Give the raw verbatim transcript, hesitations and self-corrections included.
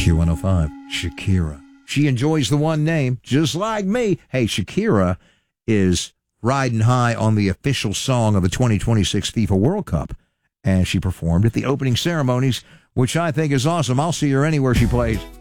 Q one oh five, Shakira. She enjoys the one name, just like me. Hey, Shakira is riding high on the official song of the twenty twenty-six FIFA World Cup, and she performed at the opening ceremonies, which I think is awesome. I'll see her anywhere she plays.